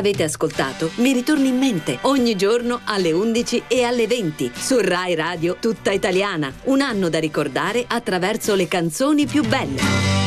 avete ascoltato mi ritorni in mente ogni giorno alle 11 e alle 20 su Rai Radio Tutta Italiana. Un anno da ricordare attraverso le canzoni più belle.